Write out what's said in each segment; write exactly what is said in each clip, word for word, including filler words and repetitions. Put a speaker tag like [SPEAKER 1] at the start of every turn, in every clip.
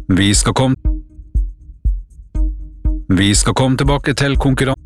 [SPEAKER 1] Vi skal komme Vi skal komme tilbake til konkurransen.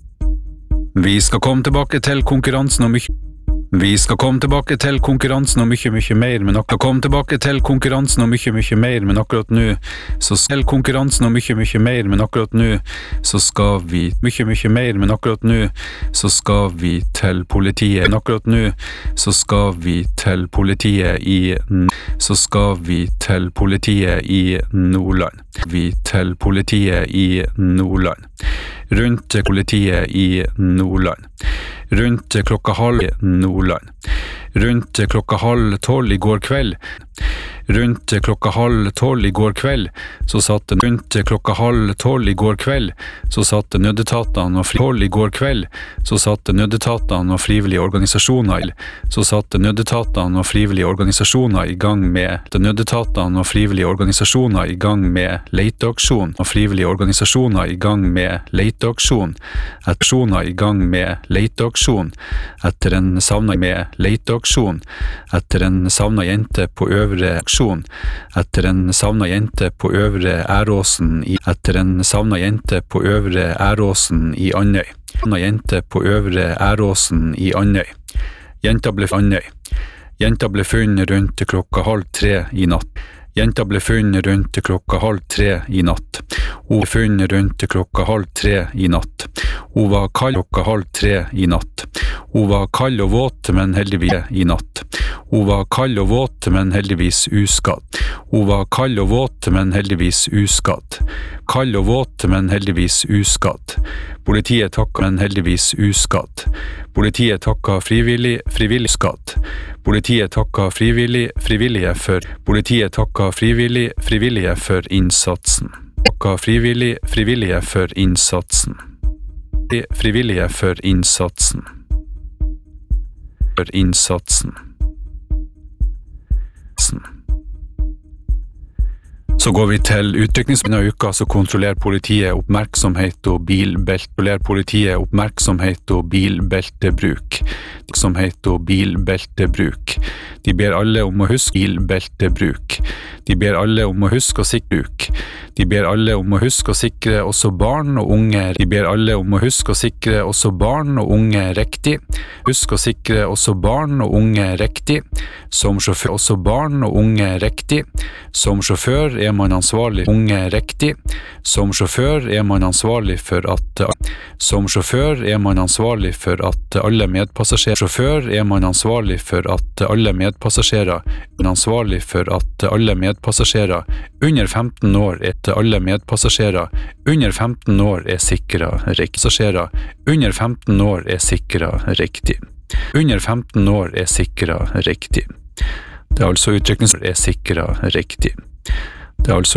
[SPEAKER 1] Vi skal komme tilbake til konkurransen og mye Vi skal komme tilbake til konkurransen og mye, mye mer, men akkurat komme tilbake til konkurransen og mye, mye mer, men akkurat nå så skal konkurransen og mye, mye mer, men akkurat nå så skal vi mye, mye mer, men akkurat nå så skal vi til politiet. Men akkurat nå så skal vi til politiet i så skal vi til politiet i Nordland. Vi til politiet i Nordland. Rundt politiet i Nordland. Rundt klokka halv i Nordland. Rundt klokka halv tolv i går kveld. Rundt klokka halv tolv i går kveld så satt rundt klokka halv tolv i går kveld så satt nødetatene og tolv i går kveld så satt nødetatene og frivillige organisasjoner så satt nødetatene og frivillige organisasjoner i gang med nødetatene og frivillige organisasjoner i gang med leteaksjon og frivillige organisasjoner i gang med leteaksjon aksjoner i gang med leteaksjon etter en savnet med leteaksjon etter en savnet jente på øvre aksjon etter en savnet jente på øvre Æråsen i etter en savnet jente på øvre Æråsen i Andøy. Savnet jente på øvre Æråsen i Andøy. Jenta ble Andøy. Jenta ble funnet rundt klokka halv tre i natt. Jenta ble funnet rundt klokka halv tre i natt. Hun ble funnet rundt klokka halv tre i natt. Hun var kald klokka halv tre i natt. Hun var kald og våt, men heldigvis i natt. Hun var kald og våt, men heldigvis uskadd. Hun var kald og våt, men heldigvis uskadd. Kald og våt, men heldigvis uskadd. Politiet takka, men heldigvis uskadd. Politiet takka frivillig, frivillig skadd. Politiet takka frivillig, frivillige for. Politiet takka frivillig, frivillige for innsatsen. Takka frivillig, frivillige for innsatsen. Frivillige for innsatsen. For innsatsen. Så går vi til utrykningsbyen av uka, så kontrollerer politiet oppmerksomhet og bilbelte. Kontrollerer politiet oppmerksomhet og bilbeltebruk. Oppmerksomhet og bilbeltebruk. De ber alle om å huske bilbeltebruk. De ber alle om å huske å sikre bruk. De ber alle om å huske å sikre også barn og unge. De ber alle om å huske å sikre også barn og unge riktig. Husk å sikre også barn og unge riktig. Som sjåfør også barn og unge riktig. Som sjåfør er man ansvarlig for unge riktig. Som sjåfør er man ansvarlig for at Som sjåfør er man ansvarlig for at alle medpassasjerer Sjåfør er man ansvarlig for at alle medpassasjerer ansvarlig for at alle medpassasjerer under femten år etter alle medpassasjerer under femten år er sikret riktig. Passasjerer under femten år er sikret riktig. Under femten år er sikret riktig. Det er altså utrykningsord er sikret riktig. Det er altså